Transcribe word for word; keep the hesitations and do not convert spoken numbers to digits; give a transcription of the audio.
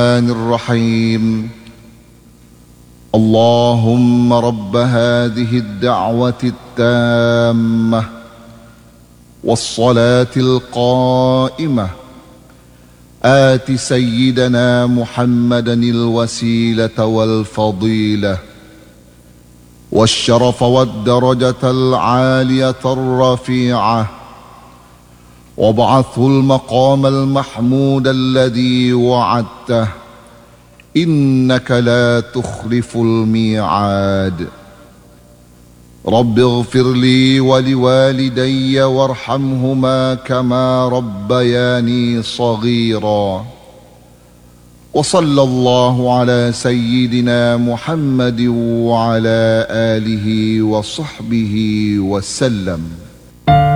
الرحمن الرحيم. اللهم رب هذه الدعوة التامة والصلاة القائمة آت سيدنا محمدا الوسيلة والفضيلة والشرف والدرجة العالية الرفيعة، وابعثه المقام المحمود الذي وعدته، إنك لا تخلف الميعاد. رب اغفر لي ولوالدي وارحمهما كما ربياني صغيرا. وصلى الله على سيدنا محمد وعلى آله وصحبه وسلم.